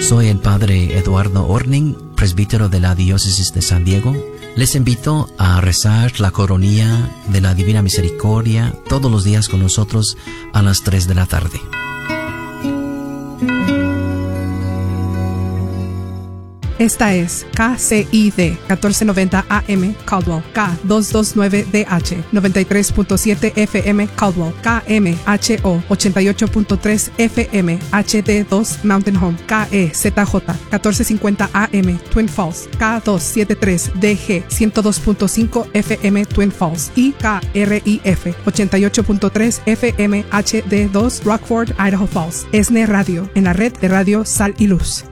Soy el Padre Eduardo Orning, presbítero de la Diócesis de San Diego. Les invito a rezar la coronilla de la Divina Misericordia todos los días con nosotros a las 3 de la tarde. Esta es KCID 1490 AM Caldwell, K229DH 93.7 FM Caldwell, KMHO 88.3 FM HD2 Mountain Home, KEZJ 1450 AM Twin Falls, K273DG 102.5 FM Twin Falls y KRIF 88.3 FM HD2 Rockford, Idaho Falls. ESNE Radio, en la red de Radio Sal y Luz.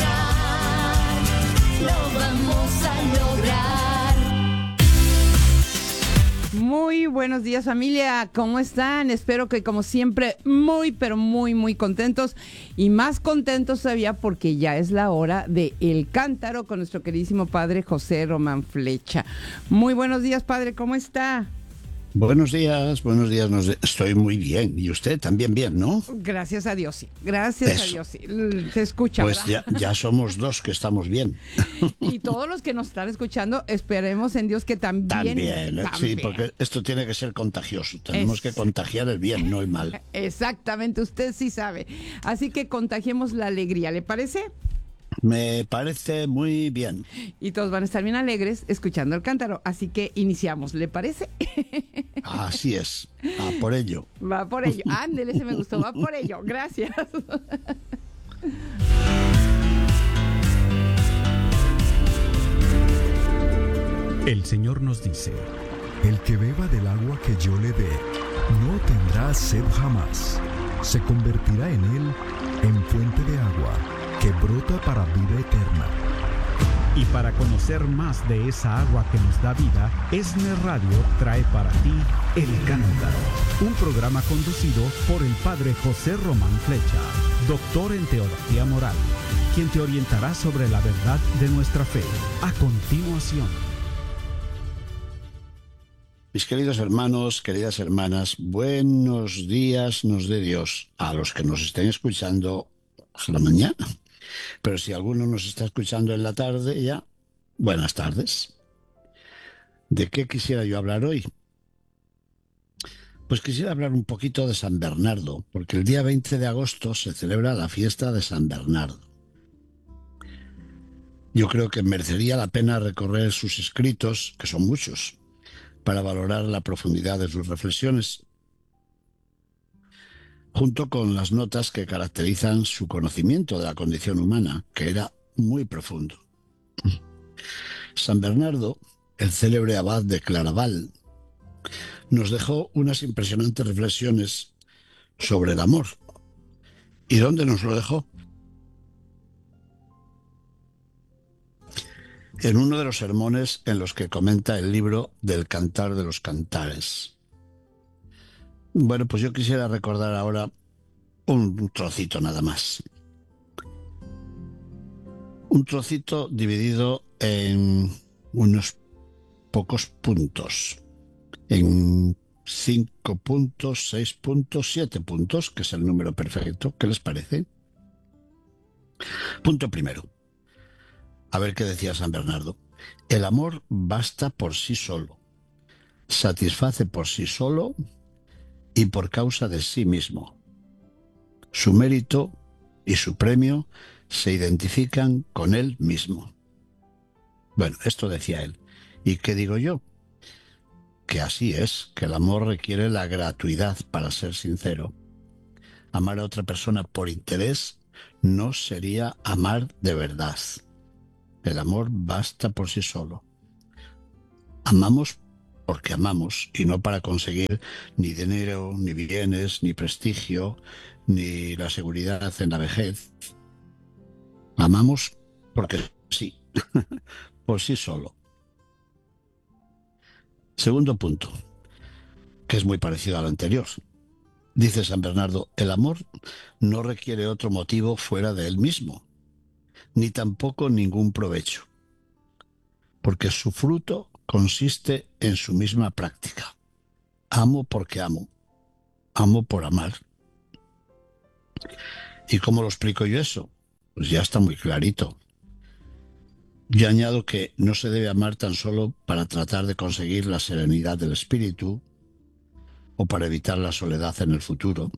Muy buenos días, familia, ¿cómo están? Espero que como siempre muy pero muy contentos y más contentos todavía porque ya es la hora de El Cántaro con nuestro queridísimo padre José Román Flecha. Muy buenos días, padre, ¿cómo está? Buenos días, estoy muy bien. Y usted también bien, ¿no? Gracias a Dios, sí. Gracias a Dios, sí. Se escucha, pues ¿verdad? ya somos dos que estamos bien. Y todos los que nos están escuchando, esperemos en Dios que también. Sí, porque esto tiene que ser contagioso. Tenemos que contagiar el bien, no el mal. Exactamente, usted sí sabe. Así que contagiemos la alegría, ¿le parece? Me parece muy bien. Y todos van a estar bien alegres escuchando El Cántaro. Así que iniciamos, ¿le parece? Así es. Va por ello. Va por ello. Ándele, ese me gustó. Va por ello. Gracias. El Señor nos dice: el que beba del agua que yo le dé, no tendrá sed jamás. Se convertirá en él en fuente de agua que brota para vida eterna. Y para conocer más de esa agua que nos da vida, ESNE Radio trae para ti El Cántaro, un programa conducido por el Padre José Román Flecha, doctor en Teología Moral, quien te orientará sobre la verdad de nuestra fe. A continuación. Mis queridos hermanos, queridas hermanas, buenos días nos dé Dios a los que nos estén escuchando a la mañana. Pero si alguno nos está escuchando en la tarde ya, buenas tardes. ¿De qué quisiera yo hablar hoy? Pues quisiera hablar un poquito de San Bernardo, porque el día 20 de agosto se celebra la fiesta de San Bernardo. Yo creo que merecería la pena recorrer sus escritos, que son muchos, para valorar la profundidad de sus reflexiones, junto con las notas que caracterizan su conocimiento de la condición humana, que era muy profundo. San Bernardo, el célebre abad de Claraval, nos dejó unas impresionantes reflexiones sobre el amor. ¿Y dónde nos lo dejó? En uno de los sermones en los que comenta el libro del Cantar de los Cantares. Bueno, pues yo quisiera recordar ahora un trocito nada más. Un trocito dividido en unos pocos puntos. En 5 puntos, 6 puntos, 7 puntos, que es el número perfecto. ¿Qué les parece? Punto primero. A ver qué decía San Bernardo. El amor basta por sí solo. Satisface por sí solo y por causa de sí mismo. Su mérito y su premio se identifican con él mismo. Bueno, esto decía él. ¿Y qué digo yo? Que así es, que el amor requiere la gratuidad para ser sincero. Amar a otra persona por interés no sería amar de verdad. El amor basta por sí solo. Amamos porque amamos y no para conseguir ni dinero, ni bienes, ni prestigio, ni la seguridad en la vejez. Amamos porque sí, por sí solo. Segundo punto, que es muy parecido al anterior. Dice San Bernardo, el amor no requiere otro motivo fuera de él mismo, ni tampoco ningún provecho, porque su fruto consiste en su misma práctica. Amo porque amo, amo por amar. ¿Y cómo lo explico yo eso? pues ya está muy clarito. Yo añado que no se debe amar tan solo para tratar de conseguir la serenidad del espíritu o para evitar la soledad en el futuro.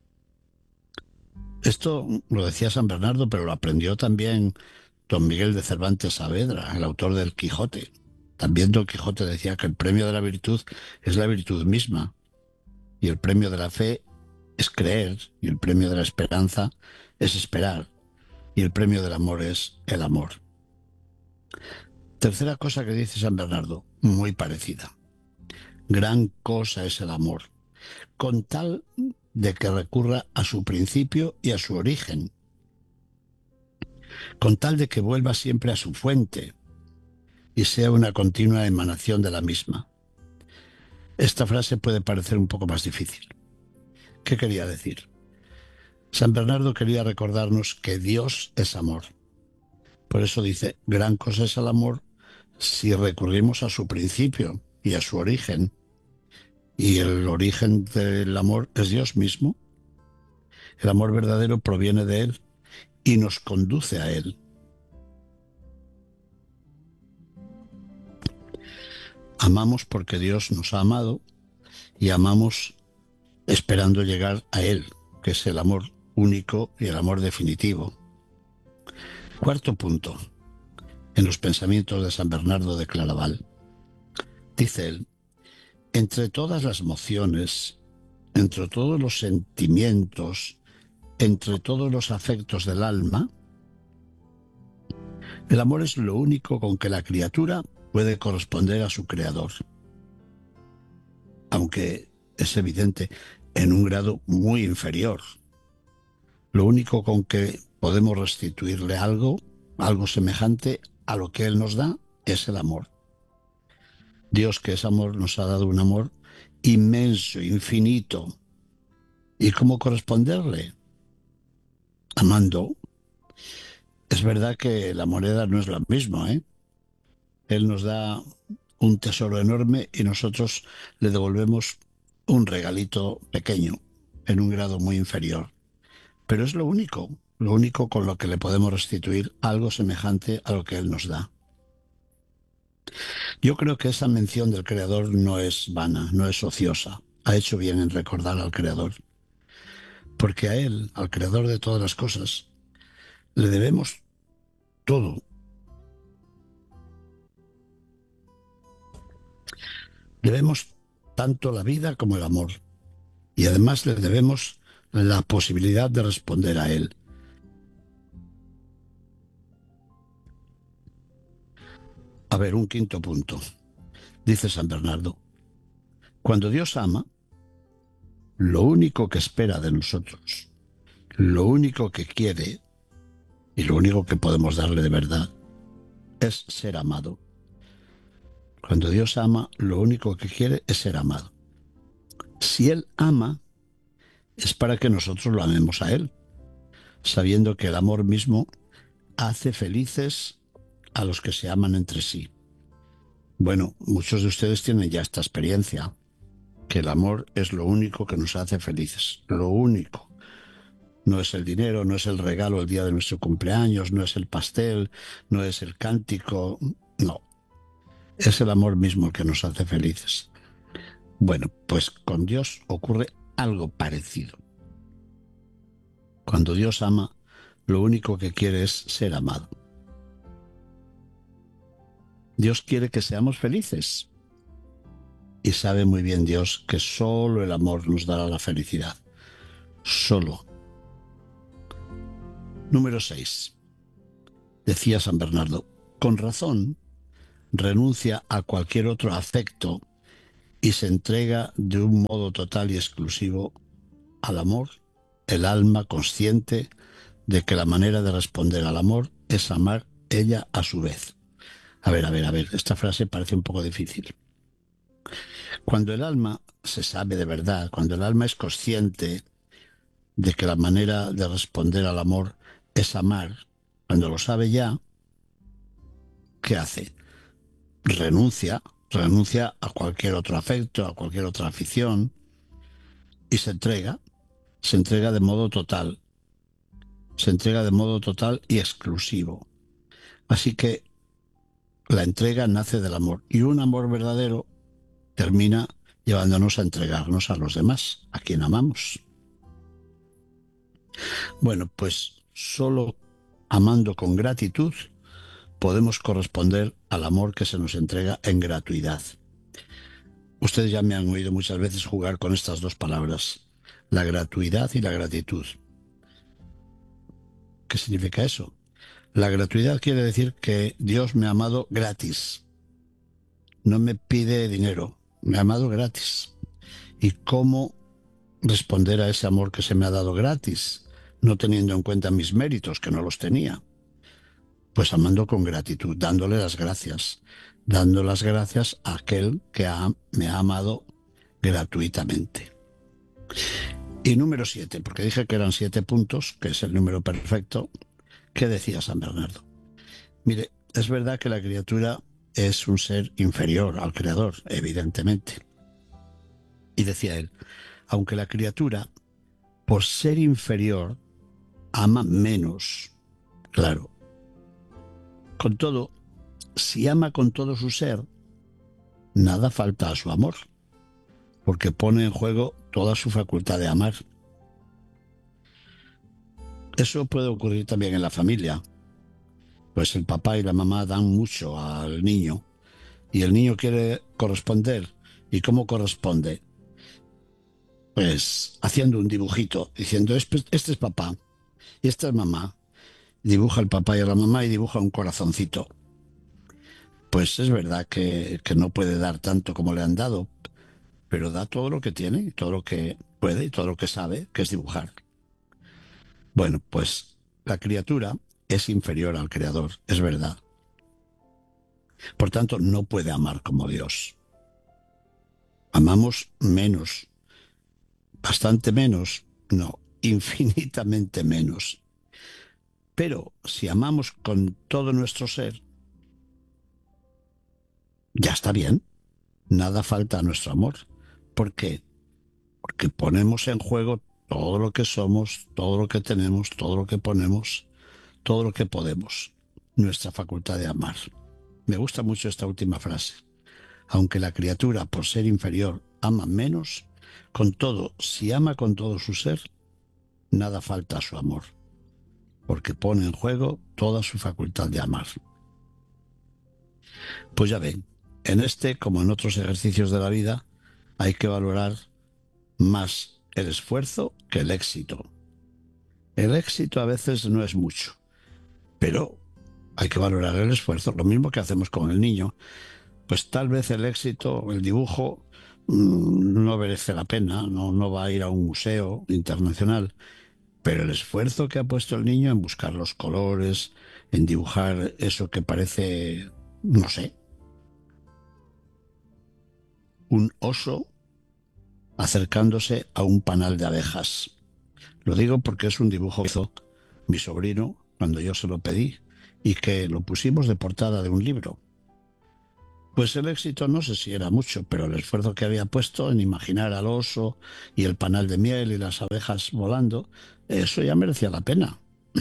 Esto lo decía San Bernardo, pero lo aprendió también don Miguel de Cervantes Saavedra, el autor del Quijote. También don Quijote decía que el premio de la virtud es la virtud misma, y el premio de la fe es creer, y el premio de la esperanza es esperar, y el premio del amor es el amor. Tercera cosa que dice San Bernardo, muy parecida. Gran cosa es el amor, con tal de que recurra a su principio y a su origen, con tal de que vuelva siempre a su fuente y sea una continua emanación de la misma. Esta frase puede parecer un poco más difícil. ¿Qué quería decir? San Bernardo quería recordarnos que Dios es amor. Por eso dice, gran cosa es el amor si recurrimos a su principio y a su origen. Y el origen del amor es Dios mismo. El amor verdadero proviene de Él y nos conduce a Él. Amamos porque Dios nos ha amado y amamos esperando llegar a Él, que es el amor único y el amor definitivo. Cuarto punto, en los pensamientos de San Bernardo de Claraval. Dice él, entre todas las emociones, entre todos los sentimientos, entre todos los afectos del alma, el amor es lo único con que la criatura puede corresponder a su creador. Aunque es evidente, en un grado muy inferior. Lo único con que podemos restituirle algo semejante a lo que Él nos da, es el amor. Dios, que es amor, nos ha dado un amor inmenso, infinito. ¿Y cómo corresponderle? Amando. Es verdad que la moneda no es la misma, ¿eh? Él nos da un tesoro enorme y nosotros le devolvemos un regalito pequeño, en un grado muy inferior. Pero es lo único con lo que le podemos restituir algo semejante a lo que Él nos da. Yo creo que esa mención del Creador no es vana, no es ociosa. Ha hecho bien en recordar al Creador. Porque a Él, al Creador de todas las cosas, le debemos todo. Debemos tanto la vida como el amor. Y además le debemos la posibilidad de responder a Él. A ver, un quinto punto. Dice San Bernardo, cuando Dios ama, lo único que espera de nosotros, lo único que quiere y lo único que podemos darle de verdad es ser amado. Cuando Dios ama, lo único que quiere es ser amado. Si Él ama, es para que nosotros lo amemos a Él, sabiendo que el amor mismo hace felices a los que se aman entre sí. Bueno, muchos de ustedes tienen ya esta experiencia, que el amor es lo único que nos hace felices, lo único. No es el dinero, no es el regalo el día de nuestro cumpleaños, no es el pastel, no es el cántico, no. Es el amor mismo el que nos hace felices. Bueno, pues con Dios ocurre algo parecido. Cuando Dios ama, lo único que quiere es ser amado. Dios quiere que seamos felices. Y sabe muy bien Dios que solo el amor nos dará la felicidad. Solo. Número 6. Decía San Bernardo, con razón, renuncia a cualquier otro afecto y se entrega de un modo total y exclusivo al amor, el alma consciente de que la manera de responder al amor es amar ella a su vez. A ver, esta frase parece un poco difícil. Cuando el alma se sabe de verdad, cuando el alma es consciente de que la manera de responder al amor es amar, cuando lo sabe ya, ¿qué hace? Renuncia a cualquier otro afecto, a cualquier otra afición y se entrega de modo total. se entrega de modo total y exclusivo. Así que la entrega nace del amor, y un amor verdadero termina llevándonos a entregarnos a los demás, a quien amamos. Bueno, pues solo amando con gratitud podemos corresponder al amor que se nos entrega en gratuidad. Ustedes ya me han oído muchas veces jugar con estas dos palabras, la gratuidad y la gratitud. ¿Qué significa eso? La gratuidad quiere decir que Dios me ha amado gratis. No me pide dinero, me ha amado gratis. ¿Y cómo responder a ese amor que se me ha dado gratis, no teniendo en cuenta mis méritos, que no los tenía? Pues amando con gratitud, dándole las gracias, dando las gracias a aquel que me ha amado gratuitamente. Y número 7, porque dije que eran 7 puntos, que es el número perfecto. ¿Qué decía San Bernardo? Mire, es verdad que la criatura es un ser inferior al Creador, evidentemente. Y decía él, aunque la criatura, por ser inferior, ama menos, claro. Con todo, si ama con todo su ser, nada falta a su amor, porque pone en juego toda su facultad de amar. Eso puede ocurrir también en la familia, pues el papá y la mamá dan mucho al niño y el niño quiere corresponder. ¿Y cómo corresponde? Pues haciendo un dibujito, diciendo, este es papá y esta es mamá. Dibuja el papá y a la mamá y dibuja un corazoncito. Pues es verdad que no puede dar tanto como le han dado, pero da todo lo que tiene, todo lo que puede y todo lo que sabe, que es dibujar. Bueno, pues la criatura es inferior al Creador, es verdad. Por tanto, no puede amar como Dios. Amamos menos, bastante menos, no, infinitamente menos. Pero si amamos con todo nuestro ser, ya está bien, nada falta a nuestro amor. ¿Por qué? Porque ponemos en juego todo lo que somos, todo lo que tenemos, todo lo que ponemos, todo lo que podemos, nuestra facultad de amar. Me gusta mucho esta última frase. Aunque la criatura, por ser inferior, ama menos, con todo, si ama con todo su ser, nada falta a su amor, porque pone en juego toda su facultad de amar. Pues ya ven, en este, como en otros ejercicios de la vida, hay que valorar más el esfuerzo que el éxito. El éxito a veces no es mucho, pero hay que valorar el esfuerzo, lo mismo que hacemos con el niño. Pues tal vez el éxito, el dibujo, no merece la pena, no va a ir a un museo internacional, pero el esfuerzo que ha puesto el niño en buscar los colores, en dibujar eso que parece, no sé, un oso acercándose a un panal de abejas. Lo digo porque es un dibujo que hizo mi sobrino cuando yo se lo pedí y que lo pusimos de portada de un libro. Pues el éxito no sé si era mucho, pero el esfuerzo que había puesto en imaginar al oso y el panal de miel y las abejas volando, eso ya merecía la pena.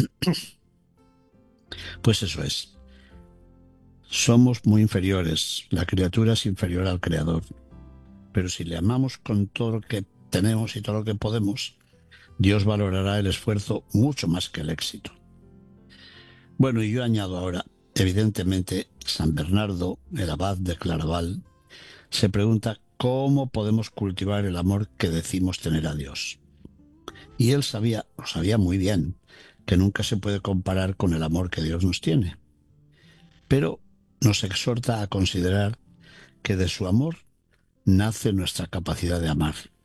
Pues eso es. Somos muy inferiores, la criatura es inferior al Creador. Pero si le amamos con todo lo que tenemos y todo lo que podemos, Dios valorará el esfuerzo mucho más que el éxito. Bueno, y yo añado ahora, evidentemente, San Bernardo, el abad de Claraval, se pregunta cómo podemos cultivar el amor que decimos tener a Dios. Y él lo sabía muy bien, que nunca se puede comparar con el amor que Dios nos tiene. Pero nos exhorta a considerar que de su amor nace nuestra capacidad de amar.